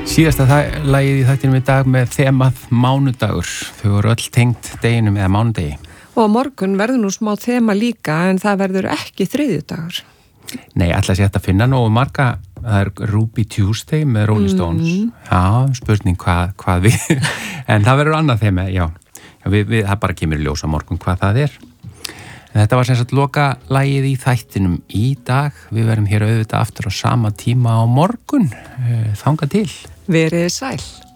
Síðasta lagið í þættinum í dag með þemað mánudagur. Þau voru öll tengt deginum eða mánudegi. Og á morgun verður nú smá þema líka en það verður ekki þriðjudagur. Nei, ætla að sé að finna nógu marga. Það er Ruby Tuesday með Rolling Stones. Já, spurning hvað við. En það verður annað þema, já. Það bara kemur í ljós á morgun hvað það er. En þetta var sem sagt loka lagið í þættinum í dag. Við verðum hér auðvitað aftur á sama tíma á morgun. Þangað til. Verið sæl.